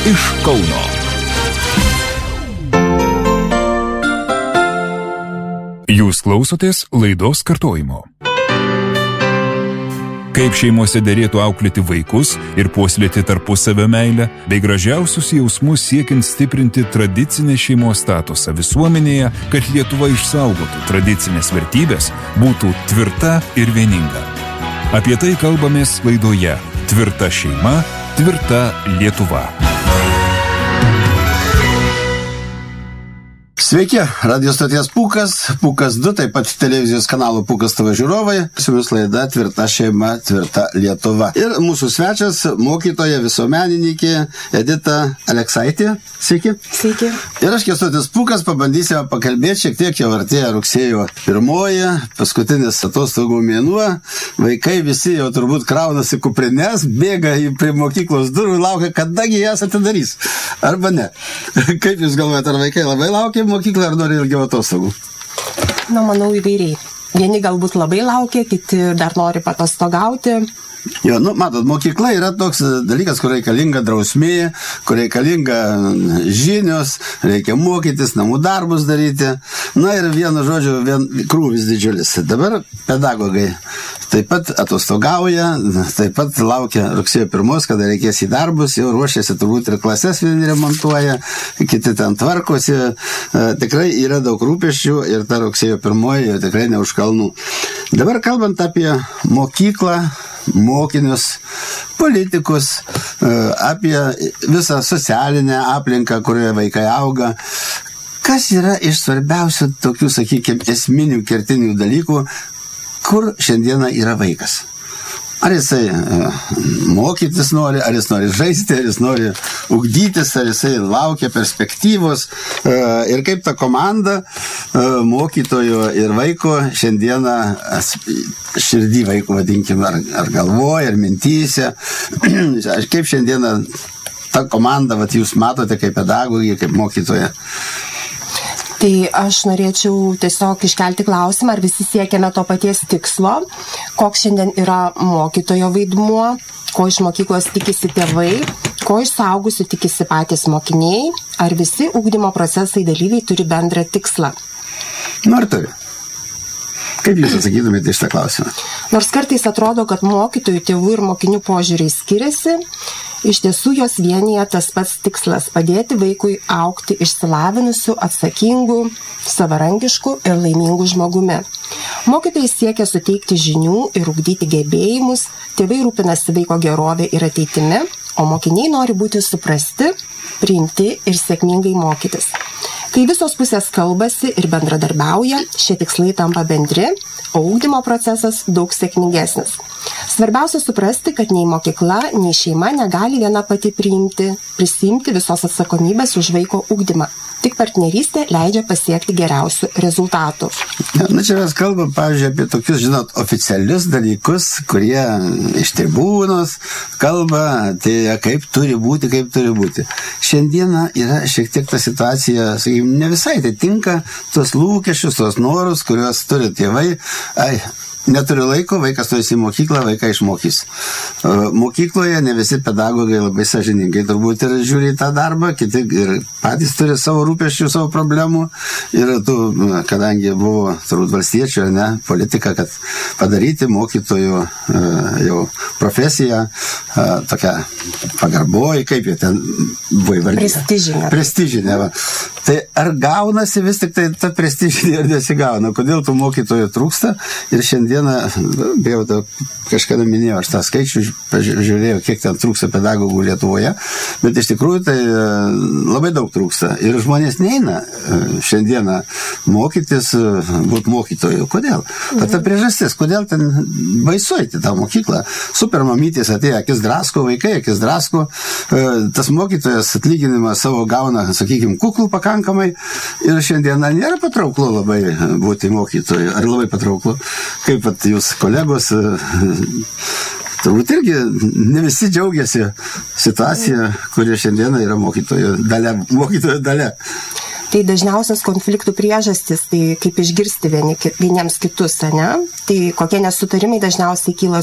iš Kauno. Jūs klausotės laidos kartojimo. Kaip šeimose derėtų auklėti vaikus ir puoselėti tarpusavio meilę, bei gražiausius jausmus siekiant stiprinti tradicinę šeimos statusą visuomenėje, kad Lietuva išsaugotų tradicinės vertybės, būtų tvirta ir vieninga. Apie tai kalbamės laidoje Tvirta šeima, tvirta Lietuva. Sveiki, radio stoties Pūkas, Pūkas 2, taip pat televizijos kanalo Pūkas TV žiūrovai. Su jumis laida Tvirta šeima, tvirta Lietuva. Ir mūsų svečias, mokytoja, visuomenininkė Edita Aleksaitė. Sveiki. Sveiki. Ir aš, Kęstutis Pūkas, pabandysime pakalbėti šiek tiek, jau artėja rugsėjo 1, paskutinis atostogų mėnuo. Vaikai visi jau turbūt kraunasi kuprines, bėga prie mokyklos durų ir laukia, kadagi jas atidarys. Arba ne. Kaip jūs galvojate, ar vaikai labai laukia mokyklą, ar nori ilgiau atostogų? Manau įvairiai. Vieni galbūt labai laukia, kiti dar nori patostogauti. Jo, matot, mokykla yra toks dalykas, kur reikalinga drausmė, kur reikalinga žinios, reikia mokytis, namų darbus daryti. Na ir vienu žodžiu, krūvis didžiulis. Dabar pedagogai taip pat atostogauja, taip pat laukia rugsėjo 1, kada reikės į darbus, jau ruošiasi turbūt ir klases vieni remontuoja, kiti ten tvarkosi. Tikrai yra daug rūpesčių ir ta rugsėjo 1 tikrai ne už kalnų. Dabar kalbant apie mokyklą, mokinius, politikus, apie visą socialinę aplinką, kurioje vaikai auga. Kas yra iš svarbiausių tokių, sakykime, esminių kertinių dalykų, kur šiandieną yra vaikas? Ar jisai mokytis nori, ar jis nori žaisti, ar jis nori ugdytis, ar jisai laukia perspektyvos. Ir kaip ta komanda mokytojo ir vaiko šiandieną širdį vaiko, vadinkime, ar galvoja, ar mintyse. Kaip šiandieną ta komanda, jūs matote kaip pedagogė, kaip mokytoja? Tai aš norėčiau tiesiog iškelti klausimą, ar visi siekiame to paties tikslo, koks šiandien yra mokytojo vaidmuo, ko iš mokyklos tikisi tėvai, ko iš suaugusių tikisi patys mokiniai, ar visi ugdymo procesai dalyviai turi bendrą tikslą. Ar turi? Kaip jūs atsakytumėte iš tą klausimą? Nors kartais atrodo, kad mokytojų, tėvų ir mokinių požiūriai skiriasi, iš tiesų jos vienyje tas pats tikslas – padėti vaikui augti išsilavinusiu, atsakingu, savarankišku ir laimingu žmogumi. Mokytojai siekia suteikti žinių ir ugdyti gebėjimus, tėvai rūpinasi vaiko gerovė ir ateitimi, o mokiniai nori būti suprasti, priimti ir sėkmingai mokytis. Kai visos pusės kalbasi ir bendradarbiauja, šie tikslai tampa bendri, o ugdymo procesas daug sėkmingesnis. Svarbiausia suprasti, kad nei mokykla, nei šeima negali viena pati prisimti visos atsakomybės už vaiko ugdymą. Tik partnerystė leidžia pasiekti geriausių rezultatų. Čia mes kalbam, pavyzdžiui, apie tokius, oficialius dalykus, kurie iš tribūnos kalba, tai kaip turi būti. Šiandieną yra šiek tiek ta situacija, sakykime, ne visai tai tinka tos lūkesčius, tos norus, kuriuos turi tėvai. Neturiu laiko, vaikas nueis į mokyklą, vaiką išmokys. Mokykloje ne visi pedagogai labai sąžiningai turbūt ir žiūri į tą darbą, kiti ir patys turi savo rūpesčių, savo problemų. Ir kadangi buvo turbūt valstiečių, politika, kad padaryti mokytojų jau profesiją tokia pagarboji, kaip jie ten buvo įvardyta. Prestižinė. Tai ar gaunasi vis tik tai ta prestižinė ar nesigauna? Kodėl tų mokytojų trūksta? Ir šiandieną, kažkada minėjau, aš tą skaičių pažiūrėjau, kiek ten trūksta pedagogų Lietuvoje, bet iš tikrųjų tai labai daug trūksta. Ir žmonės neina šiandieną mokytis, būti mokytojų. Kodėl? Ta priežastis, kodėl ten baisu eiti tą mokyklą? Super mamytės atėjo, akis drasko, vaikai akis drasko, tas mokytojas atlyginimą savo gauna, sakykime, kuklų pakankamai ir šiandieną nėra patrauklu labai būti mokytoju. Ar labai patrauklu? Kaip jūs kolegos, turbūt irgi ne visi džiaugiasi situacija, kuri šiandieną yra mokytojo dalia. Tai dažniausias konfliktų priežastis, tai kaip išgirsti vieniems kitus, ne? Tai kokie nesutarimai dažniausiai kyla